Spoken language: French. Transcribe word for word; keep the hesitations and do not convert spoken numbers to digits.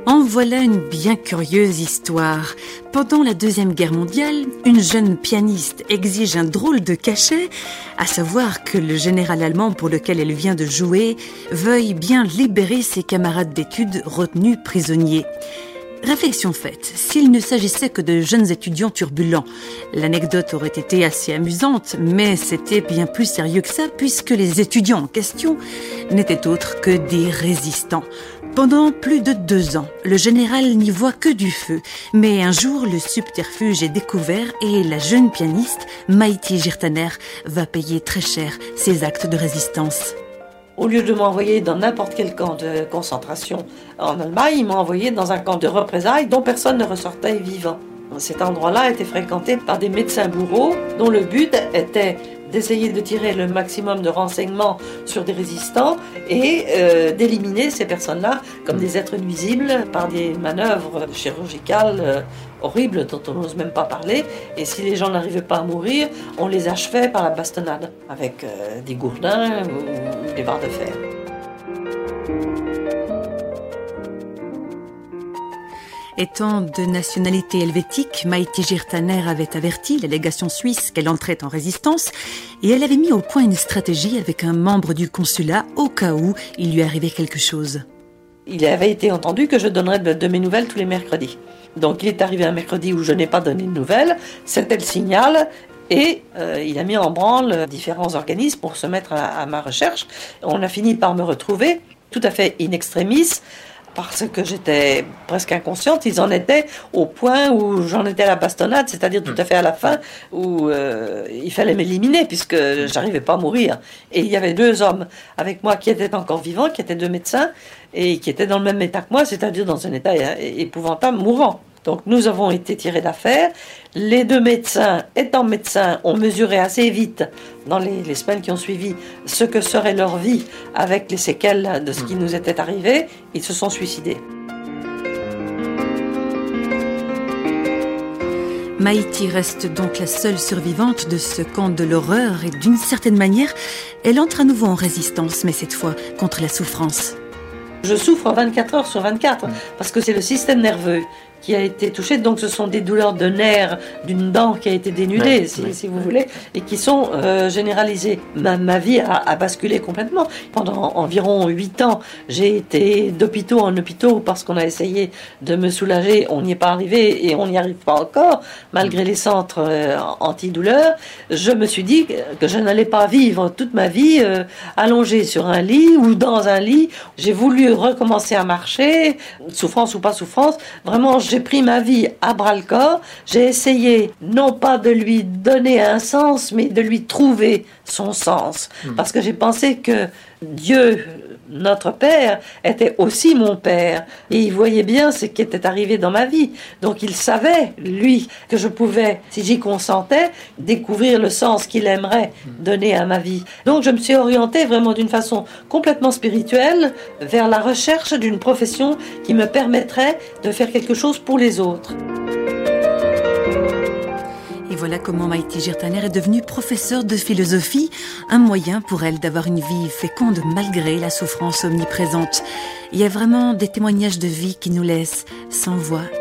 En voilà une bien curieuse histoire. Pendant la Deuxième Guerre mondiale, une jeune pianiste exige un drôle de cachet, à savoir que le général allemand pour lequel elle vient de jouer veuille bien libérer ses camarades d'études retenus prisonniers. Réflexion faite, s'il ne s'agissait que de jeunes étudiants turbulents, l'anecdote aurait été assez amusante, mais c'était bien plus sérieux que ça, puisque les étudiants en question n'étaient autres que des résistants. Pendant plus de deux ans, le général n'y voit que du feu, mais un jour, le subterfuge est découvert et la jeune pianiste, Maïti Jirtaner, va payer très cher ses actes de résistance. Au lieu de m'envoyer dans n'importe quel camp de concentration en Allemagne, il m'a envoyé dans un camp de représailles dont personne ne ressortait vivant. Cet endroit-là était fréquenté par des médecins bourreaux dont le but était d'essayer de tirer le maximum de renseignements sur des résistants et euh, d'éliminer ces personnes-là comme des êtres nuisibles par des manœuvres chirurgicales euh, horribles dont on n'ose même pas parler. Et si les gens n'arrivaient pas à mourir, on les achevait par la bastonnade avec euh, des gourdins ou, ou des barres de fer. Étant de nationalité helvétique, Maïti Jirtaner avait averti la légation suisse qu'elle entrait en résistance et elle avait mis au point une stratégie avec un membre du consulat au cas où il lui arrivait quelque chose. Il avait été entendu que je donnerais de, de mes nouvelles tous les mercredis. Donc il est arrivé un mercredi où je n'ai pas donné de nouvelles, c'était le signal. Et euh, il a mis en branle différents organismes pour se mettre à, à ma recherche. On a fini par me retrouver, tout à fait in extremis, parce que j'étais presque inconsciente. Ils en étaient au point où j'en étais à la bastonnade, c'est-à-dire tout à fait à la fin, où euh, il fallait m'éliminer, puisque j'arrivais pas à mourir. Et il y avait deux hommes avec moi qui étaient encore vivants, qui étaient deux médecins, et qui étaient dans le même état que moi, c'est-à-dire dans un état épouvantable, mourant. Donc nous avons été tirés d'affaire. Les deux médecins, étant médecins, ont mesuré assez vite, dans les, les semaines qui ont suivi, ce que serait leur vie avec les séquelles de ce qui nous était arrivé. Ils se sont suicidés. Maïti reste donc la seule survivante de ce camp de l'horreur et d'une certaine manière, elle entre à nouveau en résistance, mais cette fois contre la souffrance. Je souffre vingt-quatre heures sur vingt-quatre parce que c'est le système nerveux qui a été touché, donc ce sont des douleurs de nerfs d'une dent qui a été dénudée, oui, si, oui, si vous oui. voulez, et qui sont euh, généralisées. Ma, ma vie a, a basculé complètement. Pendant environ huit ans, j'ai été d'hôpitaux en hôpitaux parce qu'on a essayé de me soulager, on n'y est pas arrivé et on n'y arrive pas encore, malgré les centres euh, antidouleurs. Je me suis dit que je n'allais pas vivre toute ma vie euh, allongée sur un lit ou dans un lit. J'ai voulu recommencer à marcher, souffrance ou pas souffrance, vraiment j'ai pris ma vie à bras-le-corps, j'ai essayé non pas de lui donner un sens, mais de lui trouver son sens. Mmh. Parce que j'ai pensé que Dieu, notre Père, était aussi mon Père. Et il voyait bien ce qui était arrivé dans ma vie. Donc il savait, lui, que je pouvais, si j'y consentais, découvrir le sens qu'il aimerait donner à ma vie. Donc je me suis orientée vraiment d'une façon complètement spirituelle vers la recherche d'une profession qui me permettrait de faire quelque chose pour les autres. Et voilà comment Maïti Jirtaner est devenue professeure de philosophie, un moyen pour elle d'avoir une vie féconde malgré la souffrance omniprésente. Il y a vraiment des témoignages de vie qui nous laissent sans voix